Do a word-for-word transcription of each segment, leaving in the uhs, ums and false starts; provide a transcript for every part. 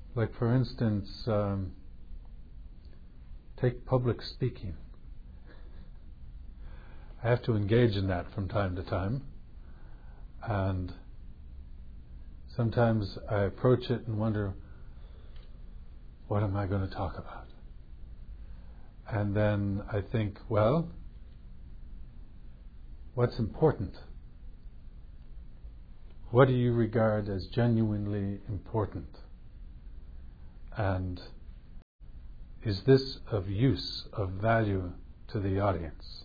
Like, for instance, um, take public speaking. I have to engage in that from time to time. And sometimes I approach it and wonder, what am I going to talk about? And then I think, well, what's important? What do you regard as genuinely important? And is this of use, of value to the audience?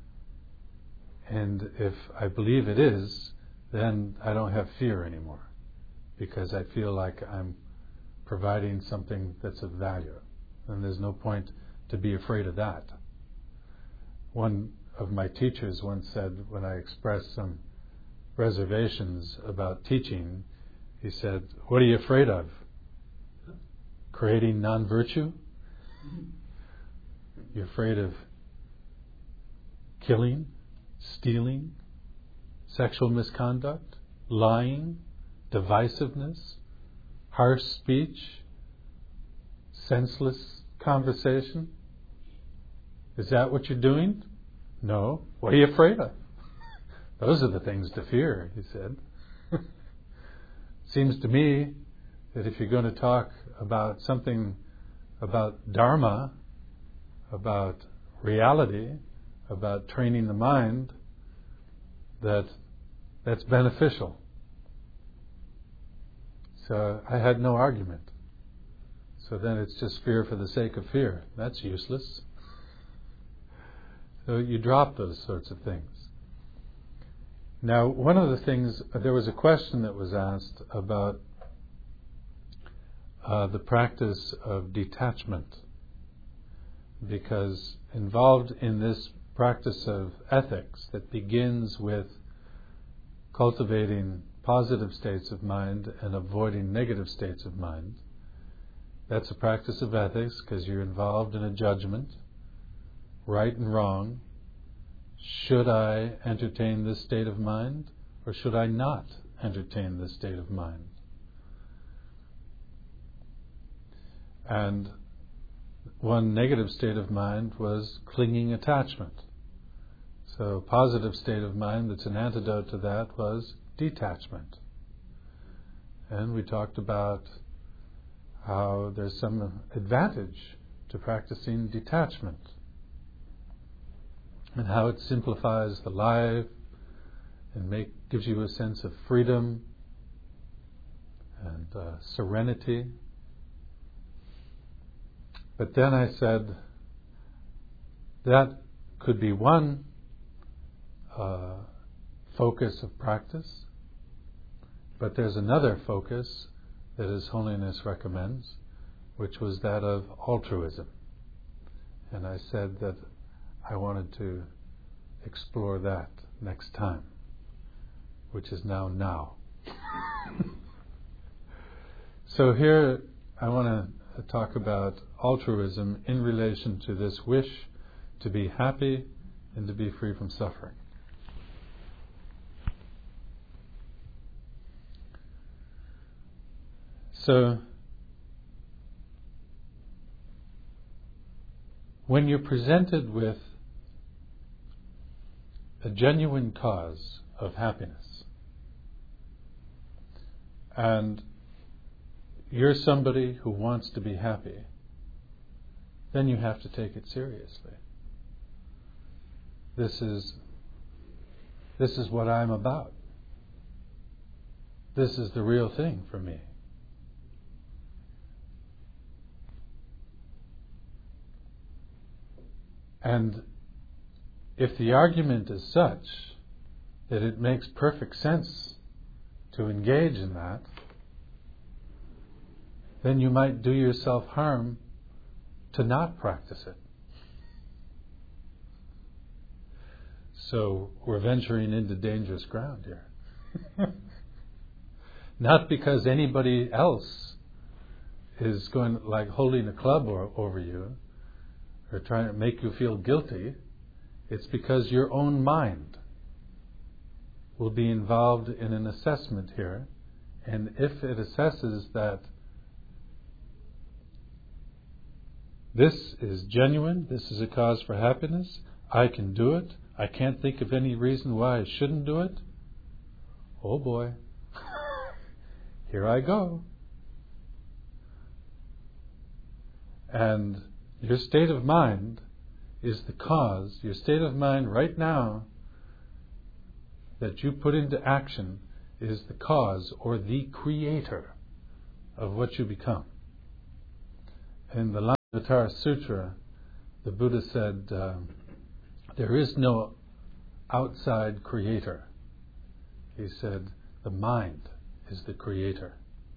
And if I believe it is, then I don't have fear anymore, because I feel like I'm providing something that's of value. And there's no point to be afraid of that. One of my teachers once said, when I expressed some reservations about teaching, he said, "What are you afraid of? Creating non-virtue? You're afraid of killing, stealing, sexual misconduct, lying, divisiveness, harsh speech, senseless conversation? Is that what you're doing? No. What are you afraid of? Those are the things to fear," he said. Seems to me that if you're going to talk about something about Dharma, about reality, about training the mind, that that's beneficial. So I had no argument. So then it's just fear for the sake of fear. That's useless. So you drop those sorts of things. Now, one of the things, there was a question that was asked about uh, the practice of detachment, because involved in this practice of ethics that begins with cultivating positive states of mind and avoiding negative states of mind, that's a practice of ethics because you're involved in a judgment, right and wrong. Should I entertain this state of mind, or should I not entertain this state of mind? And one negative state of mind was clinging attachment. So a positive state of mind that's an antidote to that was detachment. And we talked about how there's some advantage to practicing detachment, and how it simplifies the life and make gives you a sense of freedom and uh, serenity. But then I said that could be one uh, focus of practice, but there's another focus that His Holiness recommends, which was that of altruism. And I said that I wanted to explore that next time, which is now now. So here I want to talk about altruism in relation to this wish to be happy and to be free from suffering. So, when you're presented with a genuine cause of happiness, and you're somebody who wants to be happy, then you have to take it seriously. This is this is what I'm about. This is the real thing for me. And if the argument is such that it makes perfect sense to engage in that, then you might do yourself harm to not practice it. So we're venturing into dangerous ground here. Not because anybody else is going like holding a club or, over you or trying to make you feel guilty. It's because your own mind will be involved in an assessment here, and if it assesses that This is genuine. This is a cause for happiness. I can do it. I can't think of any reason why I shouldn't do it. Oh boy. Here I go. And your state of mind is the cause. Your state of mind right now that you put into action is the cause or the creator of what you become. In the Lankavatara Sutra, the Buddha said, uh, there is no outside creator. He said, the mind is the creator.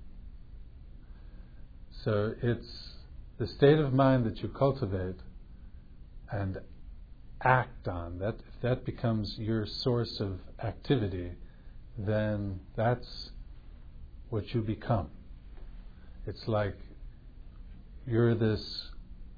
So it's the state of mind that you cultivate and act on. That if that becomes your source of activity, then that's what you become. It's like you're this,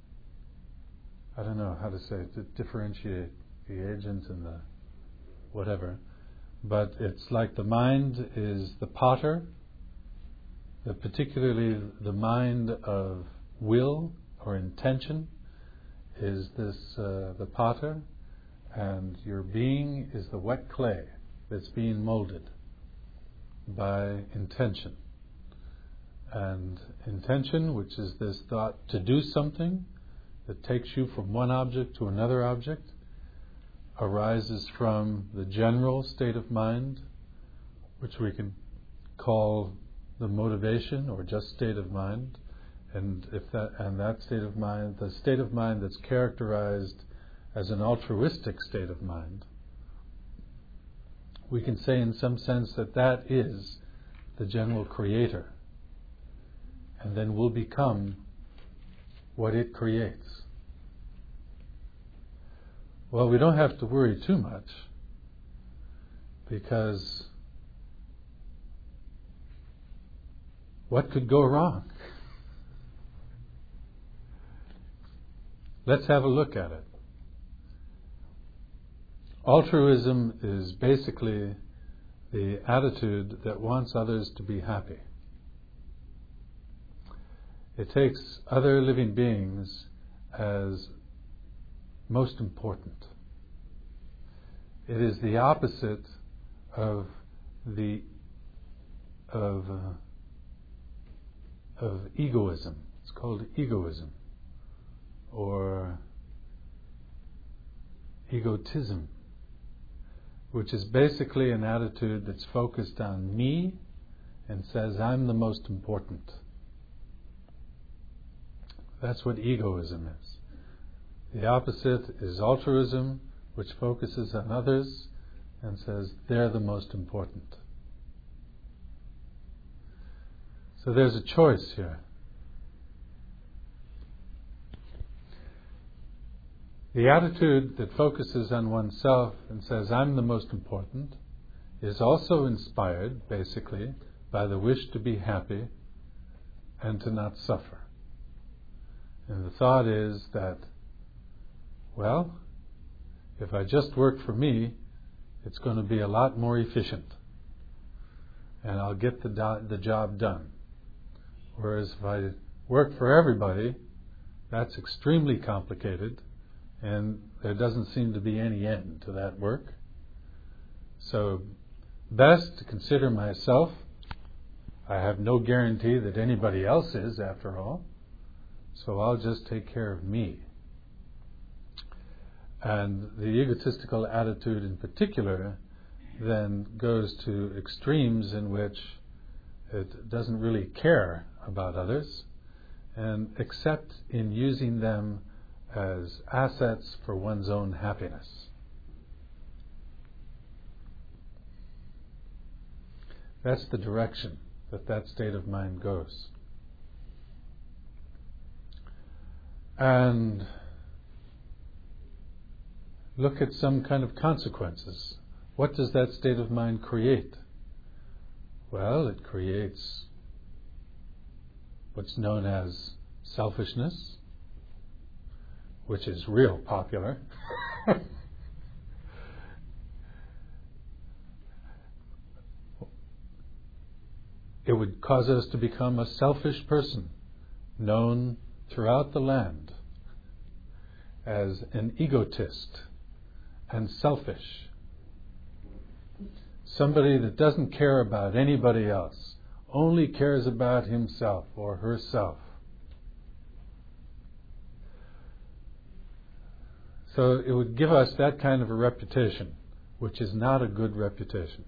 I don't know how to say it, to differentiate the agent and the whatever, but it's like the mind is the potter, the particularly the mind of will or intention is this uh, the potter, and your being is the wet clay that's being molded by intention. And intention, which is this thought to do something that takes you from one object to another object, arises from the general state of mind, which we can call the motivation or just state of mind. And if that and that state of mind, the state of mind that's characterized as an altruistic state of mind, we can say in some sense that that is the general creator. And then we'll become what it creates. Well, we don't have to worry too much, because what could go wrong? Let's have a look at it. Altruism is basically the attitude that wants others to be happy. It takes other living beings as most important. It is the opposite of the of uh, of egoism. It's called egoism or egotism, which is basically an attitude that's focused on me and says I'm the most important. That's what egoism is. The opposite is altruism, which focuses on others and says they're the most important. So there's a choice here. The attitude that focuses on oneself and says I'm the most important is also inspired, basically, by the wish to be happy and to not suffer. And the thought is that, well, if I just work for me, it's going to be a lot more efficient, and I'll get the do- the job done. Whereas if I work for everybody, that's extremely complicated, and there doesn't seem to be any end to that work. So, best to consider myself. I have no guarantee that anybody else is, after all. So I'll just take care of me. And the egotistical attitude in particular then goes to extremes in which it doesn't really care about others, and except in using them as assets for one's own happiness. That's the direction that that state of mind goes. And look at some kind of consequences. What does that state of mind create? Well, it creates what's known as selfishness, which is real popular. It would cause us to become a selfish person, known throughout the land as an egotist and selfish. Somebody that doesn't care about anybody else, only cares about himself or herself. So it would give us that kind of a reputation, which is not a good reputation.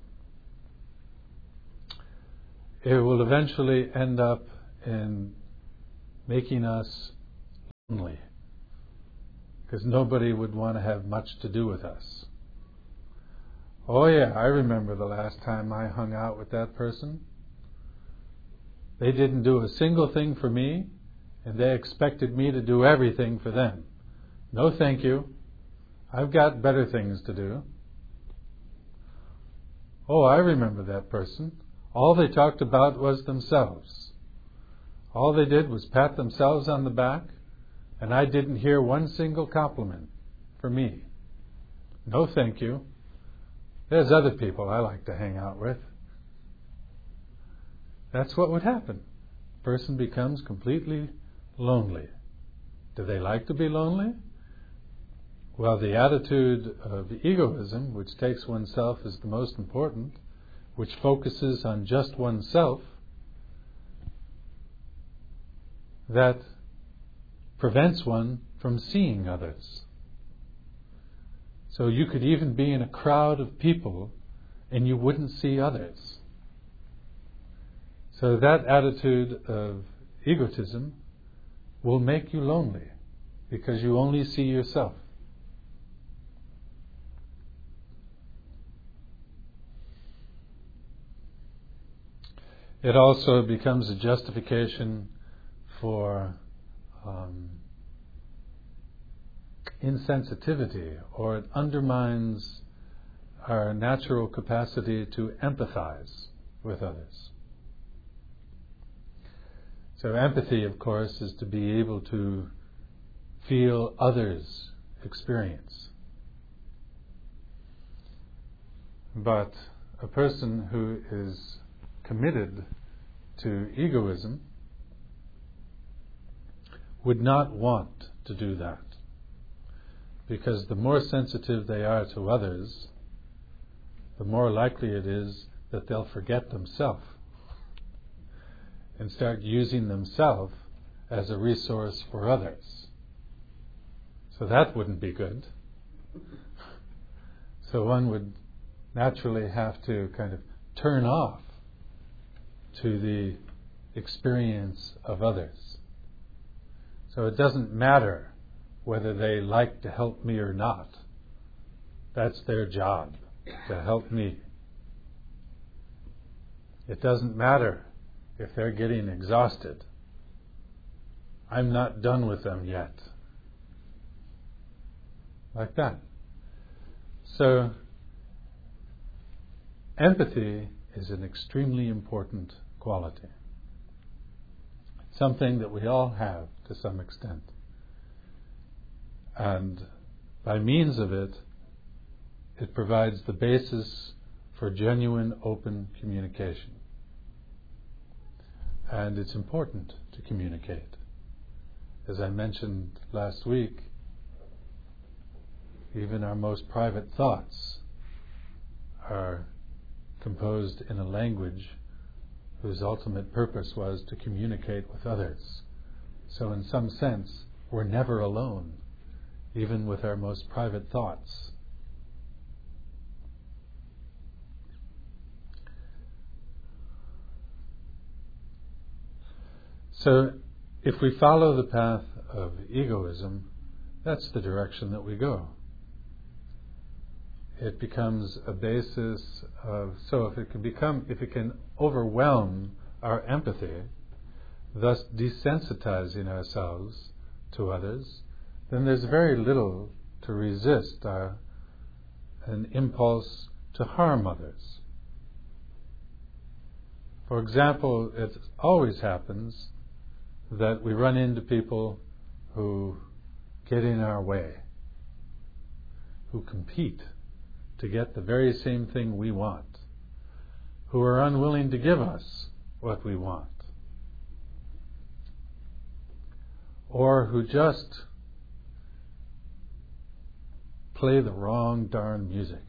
It will eventually end up in making us lonely, because nobody would want to have much to do with us. Oh yeah, I remember the last time I hung out with that person. They didn't do a single thing for me, and they expected me to do everything for them. No thank you. I've got better things to do. Oh, I remember that person. All they talked about was themselves. All they did was pat themselves on the back, and I didn't hear one single compliment for me. No thank you. There's other people I like to hang out with. That's what would happen. A person becomes completely lonely. Do they like to be lonely? Well, the attitude of egoism, which takes oneself as the most important, which focuses on just oneself, that prevents one from seeing others. So you could even be in a crowd of people and you wouldn't see others. So that attitude of egotism will make you lonely because you only see yourself. It also becomes a justification for um, insensitivity, or it undermines our natural capacity to empathize with others. So empathy, of course, is to be able to feel others' experience. But a person who is committed to egoism would not want to do that, because the more sensitive they are to others, the more likely it is that they'll forget themselves and start using themselves as a resource for others. So that wouldn't be good. So one would naturally have to kind of turn off to the experience of others. So it doesn't matter whether they like to help me or not. That's their job, to help me. It doesn't matter if they're getting exhausted. I'm not done with them yet. Like that. So empathy is an extremely important quality. Something that we all have to some extent. And by means of it, it provides the basis for genuine open communication. And it's important to communicate. As I mentioned last week, even our most private thoughts are composed in a language whose ultimate purpose was to communicate with others. So in some sense, we're never alone, even with our most private thoughts. So if we follow the path of egoism, that's the direction that we go. It becomes a basis of, so if it can become, if it can overwhelm our empathy, thus desensitizing ourselves to others, then there's very little to resist our, an impulse to harm others. For example, it always happens that we run into people who get in our way, who compete to get the very same thing we want, who are unwilling to give us what we want, or who just play the wrong darn music.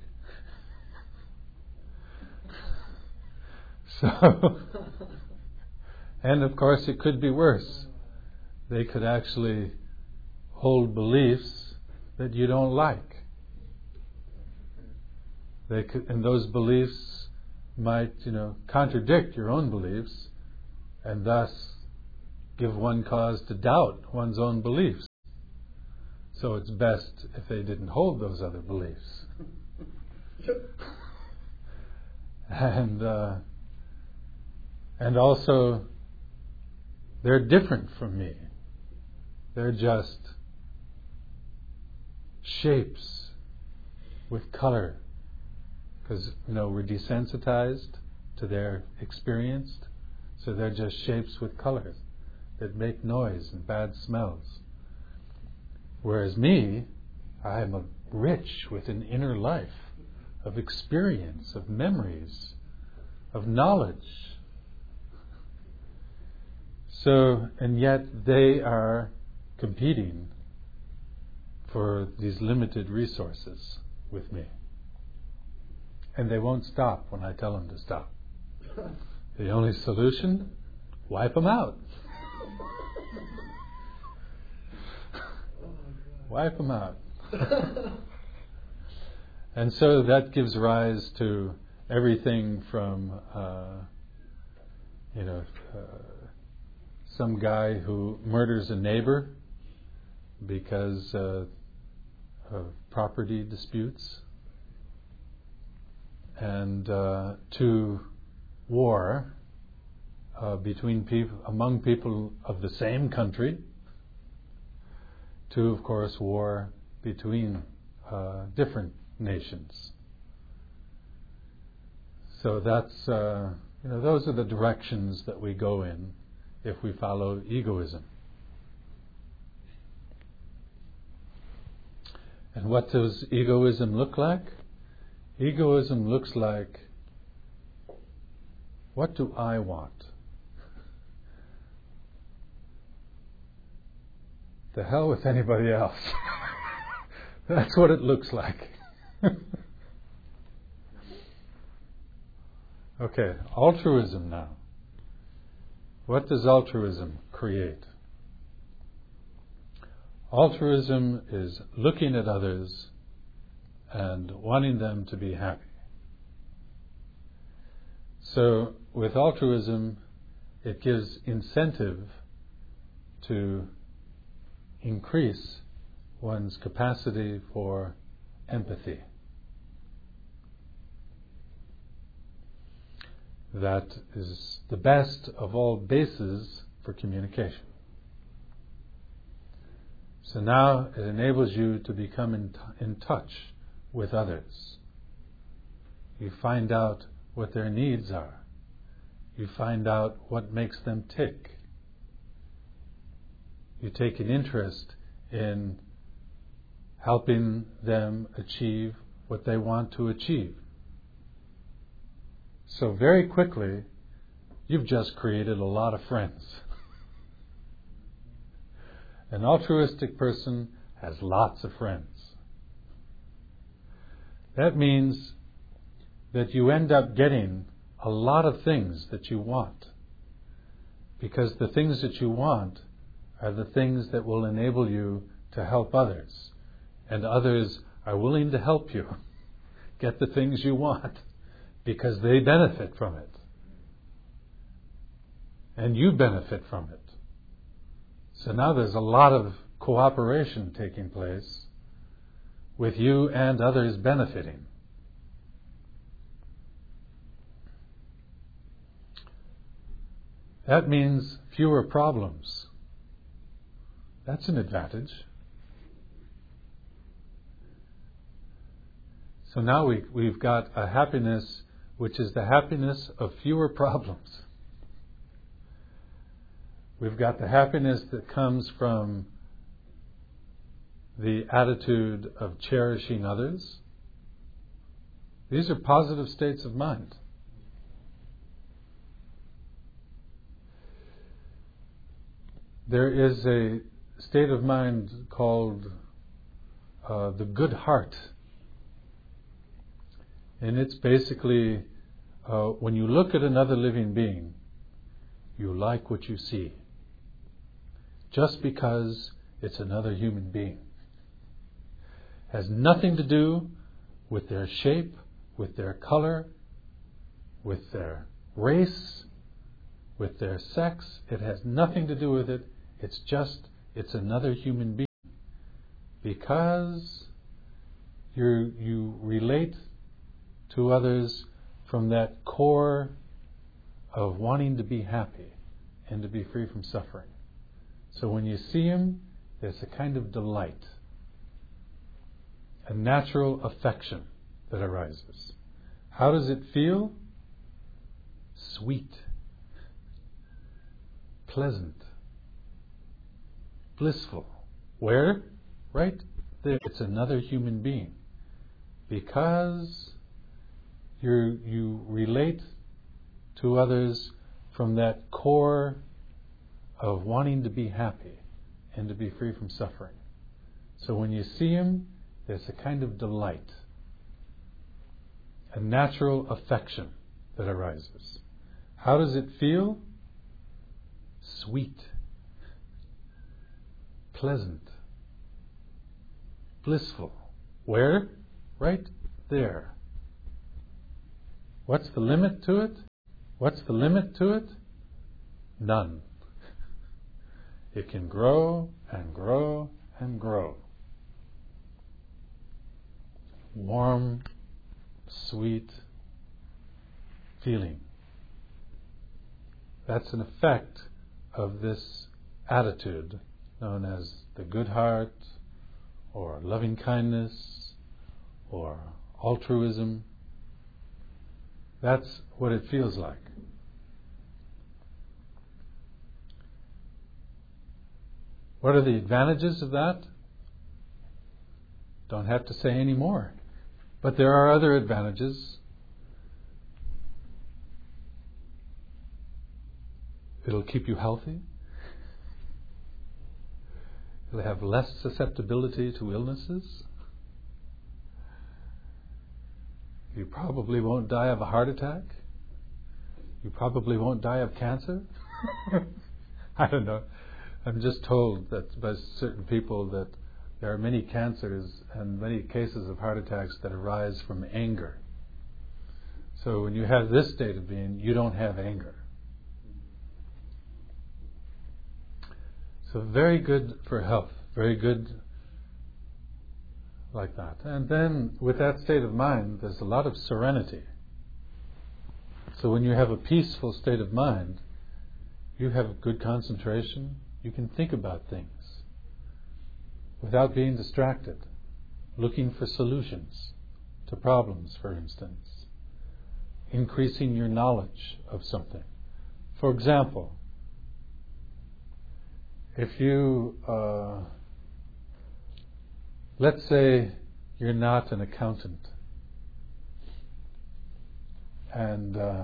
So, and of course it could be worse. They could actually hold beliefs that you don't like. They could, and those beliefs might, you know, contradict your own beliefs, and thus give one cause to doubt one's own beliefs. So it's best if they didn't hold those other beliefs. and uh, and also, they're different from me. They're just shapes with color. Because, you know, we're desensitized to their experience. So they're just shapes with colors that make noise and bad smells. Whereas me, I am rich with an inner life of experience, of memories, of knowledge. So, and yet they are competing for these limited resources with me. And they won't stop when I tell them to stop. The only solution, wipe them out. Wipe them out. And so that gives rise to everything from, uh, you know, uh, some guy who murders a neighbor because uh, of property disputes, and uh, to war uh, between people, among people of the same country, to, of course, war between uh, different nations. So that's, uh, you know, those are the directions that we go in if we follow egoism. And what does egoism look like? Egoism looks like, what do I want? The hell with anybody else. That's what it looks like. Okay, altruism now. What does altruism create? Altruism is looking at others and wanting them to be happy. So with altruism, it gives incentive to increase one's capacity for empathy. That is the best of all bases for communication. So now it enables you to become in, t- in touch with others. You find out what their needs are. You find out what makes them tick. You take an interest in helping them achieve what they want to achieve. So very quickly, you've just created a lot of friends. An altruistic person has lots of friends. That means that you end up getting a lot of things that you want, because the things that you want are the things that will enable you to help others, and others are willing to help you get the things you want because they benefit from it, and you benefit from it. So now there's a lot of cooperation taking place with you and others benefiting. That means fewer problems. That's an advantage. So now we, we've got a happiness which is the happiness of fewer problems. We've got the happiness that comes from the attitude of cherishing others. These are positive states of mind. There is a state of mind called uh, the good heart. And it's basically, uh, when you look at another living being, you like what you see. Just because it's another human being. Has nothing to do with their shape, with their color, with their race, with their sex. It has nothing to do with it. It's just, it's another human being. Because you you relate to others from that core of wanting to be happy and to be free from suffering. So when you see him, there's a kind of delight, a natural affection that arises. How does it feel? Sweet, pleasant, blissful. Where? Right there. It's another human being. Because you you relate to others from that core of wanting to be happy and to be free from suffering. So when you see him, there's a kind of delight, a natural affection that arises. How does it feel? Sweet, pleasant, blissful. Where? Right there. What's the limit to it? What's the limit to it? None. It can grow and grow and grow. Warm, sweet feeling. That's an effect of this attitude known as the good heart, or loving kindness, or altruism. That's what it feels like. What are the advantages of that? Don't have to say any more. But there are other advantages. It'll keep you healthy. You'll have less susceptibility to illnesses. You probably won't die of a heart attack. You probably won't die of cancer. I don't know. I'm just told that by certain people that there are many cancers and many cases of heart attacks that arise from anger. So when you have this state of being, you don't have anger. So very good for health, very good like that. And then with that state of mind, there's a lot of serenity. So when you have a peaceful state of mind, you have good concentration. You can think about things without being distracted, looking for solutions to problems, for instance, increasing your knowledge of something. For example, if you, uh, let's say you're not an accountant, and uh,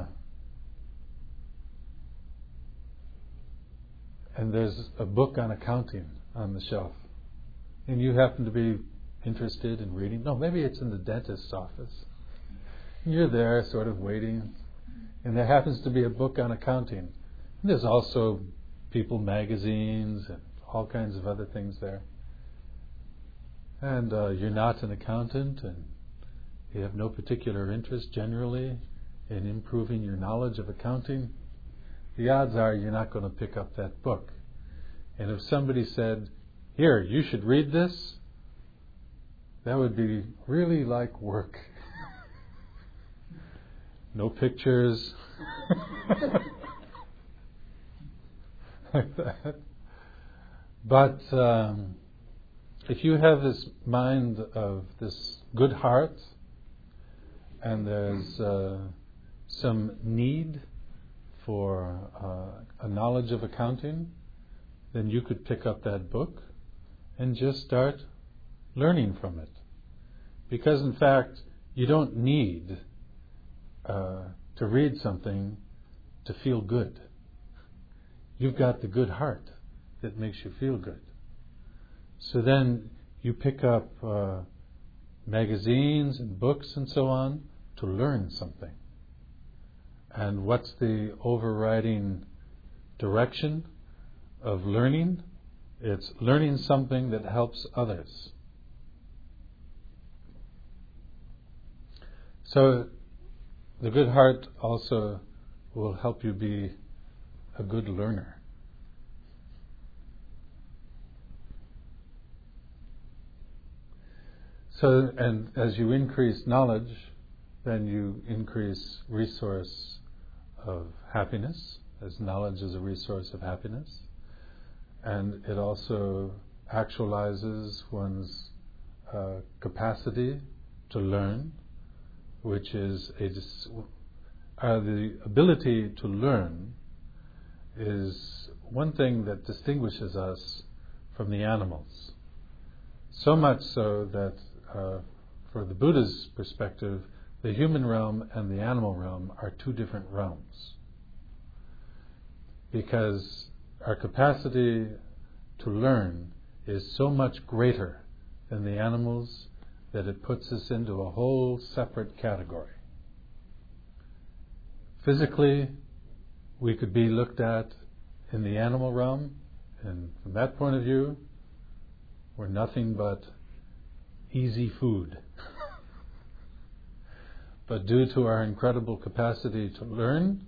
and there's a book on accounting on the shelf, and you happen to be interested in reading. No, maybe it's in the dentist's office. You're there sort of waiting, and there happens to be a book on accounting. And there's also People magazines and all kinds of other things there. And uh, you're not an accountant, and you have no particular interest generally in improving your knowledge of accounting. The odds are you're not going to pick up that book. And if somebody said, "Here, you should read this," that would be really like work. No pictures. Like that. But um, if you have this mind of this good heart, and there's uh, some need for uh, a knowledge of accounting, then you could pick up that book and just start learning from it. Because in fact, you don't need uh, to read something to feel good. You've got the good heart that makes you feel good. So then You pick up uh, magazines and books and so on to learn something. And what's the overriding direction of learning? It's learning something that helps others. So the good heart also will help you be a good learner. So, and as you increase knowledge, then you increase resource of happiness, as knowledge is a resource of happiness. And it also actualizes one's uh, capacity to learn, which is a dis- uh, the ability to learn is one thing that distinguishes us from the animals. So much so that uh, for the Buddha's perspective, the human realm and the animal realm are two different realms. Because our capacity to learn is so much greater than the animals that it puts us into a whole separate category. Physically, we could be looked at in the animal realm, and from that point of view, we're nothing but easy food. But due to our incredible capacity to learn,